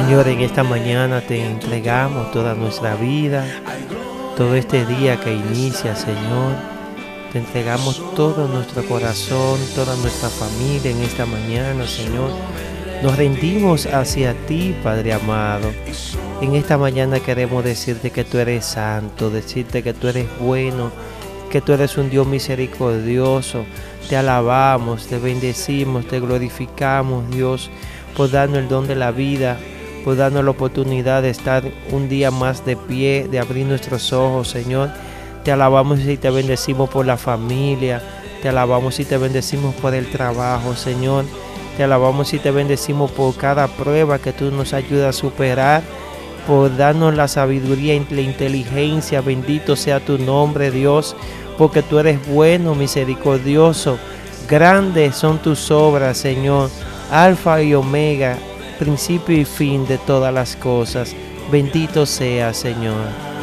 Señor, en esta mañana te entregamos toda nuestra vida, todo este día que inicia, Señor. Te entregamos todo nuestro corazón, toda nuestra familia en esta mañana, Señor. Nos rendimos hacia ti, Padre amado. En esta mañana queremos decirte que tú eres santo, decirte que tú eres bueno, que tú eres un Dios misericordioso. Te alabamos, te bendecimos, te glorificamos, Dios, por darnos el don de la vida, por darnos la oportunidad de estar un día más de pie, de abrir nuestros ojos, Señor. Te alabamos y te bendecimos por la familia, te alabamos y te bendecimos por el trabajo, Señor. Te alabamos y te bendecimos por cada prueba que tú nos ayudas a superar, por darnos la sabiduría y la inteligencia. Bendito sea tu nombre, Dios, porque tú eres bueno, misericordioso. Grandes son tus obras, Señor, Alfa y Omega, principio y fin de todas las cosas. Bendito sea, Señor.